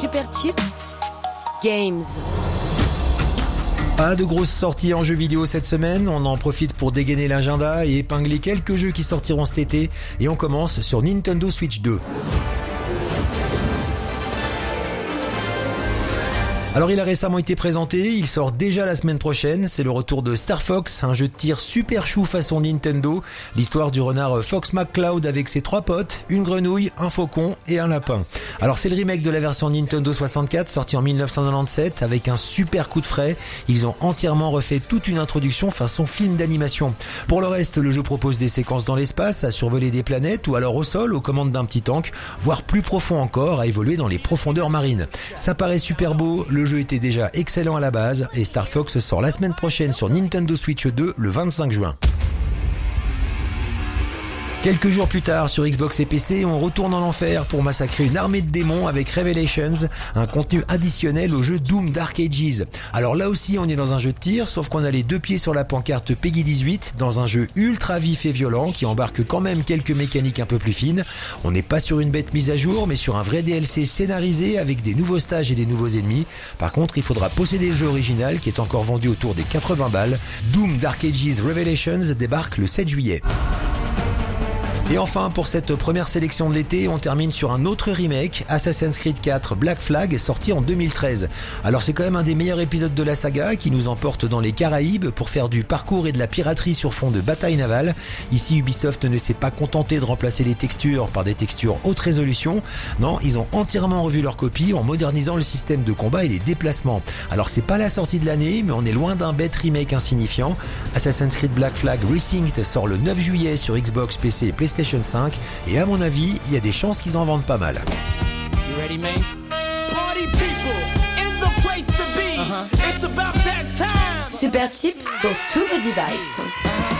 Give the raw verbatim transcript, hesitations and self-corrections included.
Super Cheap Games. Pas de grosses sorties en jeux vidéo cette semaine, on en profite pour dégainer l'agenda et épingler quelques jeux qui sortiront cet été, et on commence sur Nintendo Switch deux. Alors il a récemment été présenté, il sort déjà la semaine prochaine, c'est le retour de Star Fox, un jeu de tir super chou façon Nintendo, l'histoire du renard Fox McCloud avec ses trois potes, une grenouille, un faucon et un lapin. Alors c'est le remake de la version Nintendo soixante-quatre sortie en dix-neuf cent quatre-vingt-dix-sept avec un super coup de frais, ils ont entièrement refait toute une introduction façon film d'animation. Pour le reste, le jeu propose des séquences dans l'espace, à survoler des planètes ou alors au sol aux commandes d'un petit tank, voire plus profond encore, à évoluer dans les profondeurs marines. Ça paraît super beau, le Le jeu était déjà excellent à la base et Star Fox sort la semaine prochaine sur Nintendo Switch deux le vingt-cinq juin. Quelques jours plus tard, sur Xbox et P C, on retourne en enfer pour massacrer une armée de démons avec Revelations, un contenu additionnel au jeu Doom Dark Ages. Alors là aussi, on est dans un jeu de tir, sauf qu'on a les deux pieds sur la pancarte Peggy dix-huit, dans un jeu ultra vif et violent qui embarque quand même quelques mécaniques un peu plus fines. On n'est pas sur une bête mise à jour, mais sur un vrai D L C scénarisé avec des nouveaux stages et des nouveaux ennemis. Par contre, il faudra posséder le jeu original qui est encore vendu autour des quatre-vingts balles. Doom Dark Ages Revelations débarque le sept juillet. Et enfin, pour cette première sélection de l'été, on termine sur un autre remake, Assassin's Creed quatre Black Flag, sorti en deux mille treize. Alors c'est quand même un des meilleurs épisodes de la saga qui nous emporte dans les Caraïbes pour faire du parcours et de la piraterie sur fond de bataille navale. Ici, Ubisoft ne s'est pas contenté de remplacer les textures par des textures haute résolution. Non, ils ont entièrement revu leur copie en modernisant le système de combat et les déplacements. Alors c'est pas la sortie de l'année, mais on est loin d'un bête remake insignifiant. Assassin's Creed Black Flag Resynced sort le neuf juillet sur Xbox, P C et PlayStation cinq, et à mon avis, il y a des chances qu'ils en vendent pas mal. You ready, Mace? Party people in the place to be. Uh-huh. It's about that time. Super Cheap pour tous vos devices.